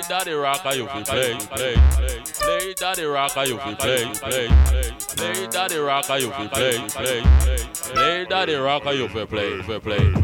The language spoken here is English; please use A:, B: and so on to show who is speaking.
A: daddy rocker, you fi play. Play daddy rocker, you fi play. Play daddy rocker, you fi play. Play daddy rocker, you fi play.